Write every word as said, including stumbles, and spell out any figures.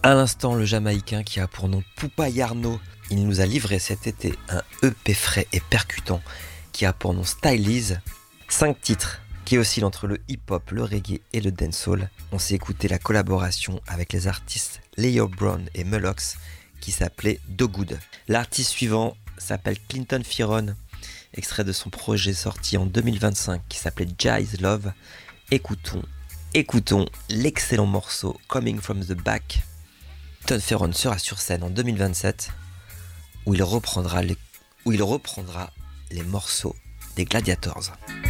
À l'instant, le Jamaïcain qui a pour nom Poupa Yarno, il nous a livré cet été un E P frais et percutant qui a pour nom Stylies. Cinq titres qui oscillent entre le hip-hop, le reggae et le dancehall. On s'est écouté la collaboration avec les artistes Leo Brown et Mulox qui s'appelait Do Good. L'artiste suivant s'appelle Clinton Fearon, extrait de son projet sorti en deux mille vingt-cinq qui s'appelait Jazz Love. Écoutons, écoutons l'excellent morceau Coming From The Back. Clinton Fearon sera sur scène en deux mille vingt-sept où il reprendra les, où il reprendra les morceaux des Gladiators.